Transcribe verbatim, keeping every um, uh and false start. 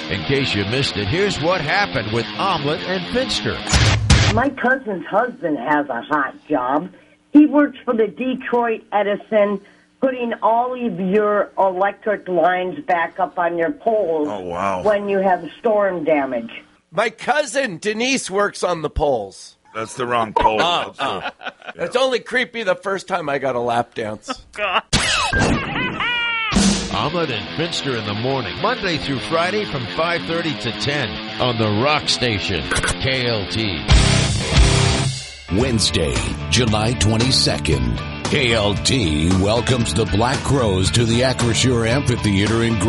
In case you missed it, here's what happened with Omelet and Finster. My cousin's husband has a hot job. He works for the Detroit Edison, putting all of your electric lines back up on your poles oh, wow. when you have storm damage. My cousin Denise works on the poles. That's the wrong pole. Oh, oh. Yeah. It's only creepy the first time I got a lap dance. God. Omelet and Finster in the morning, Monday through Friday from five thirty to ten on the Rock Station, K L T. Wednesday, July twenty-second. K L T welcomes the Black Crowes to the Acrisure Amphitheater in